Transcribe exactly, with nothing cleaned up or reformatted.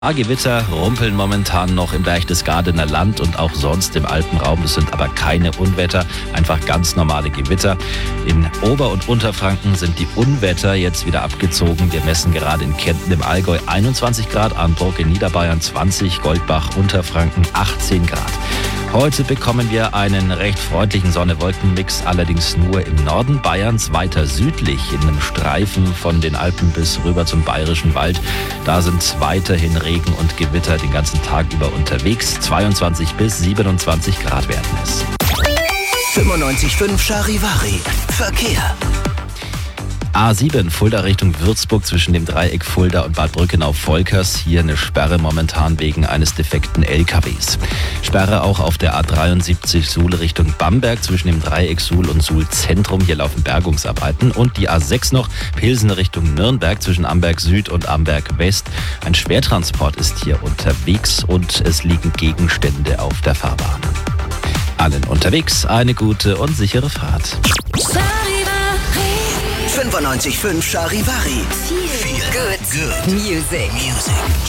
Gewitter rumpeln momentan noch im Berchtesgadener Land und auch sonst im Alpenraum. Es sind aber keine Unwetter, einfach ganz normale Gewitter. In Ober- und Unterfranken sind die Unwetter jetzt wieder abgezogen. Wir messen gerade in Kempten im Allgäu einundzwanzig Grad, Arnbruck in Niederbayern zwanzig, Goldbach, Unterfranken achtzehn Grad. Heute bekommen wir einen recht freundlichen Sonne-Wolken-Mix, allerdings nur im Norden Bayerns, weiter südlich in einem Streifen von den Alpen bis rüber zum Bayerischen Wald. Da sind weiterhin Regen und Gewitter den ganzen Tag über unterwegs. zweiundzwanzig bis siebenundzwanzig Grad werden es. fünfundneunzig Komma fünf Charivari. Verkehr. A sieben, Fulda Richtung Würzburg zwischen dem Dreieck Fulda und Bad Brückenau-Volkers. Hier eine Sperre momentan wegen eines defekten L K Ws. Sperre auch auf der A dreiundsiebzig Suhl Richtung Bamberg zwischen dem Dreieck Suhl und Suhl Zentrum. Hier laufen Bergungsarbeiten. Und die A sechs noch, Pilsen Richtung Nürnberg zwischen Amberg Süd und Amberg West. Ein Schwertransport ist hier unterwegs und es liegen Gegenstände auf der Fahrbahn. Allen unterwegs eine gute und sichere Fahrt. fünfundneunzig Komma fünf Charivari. Feel good. Good. Music. Music.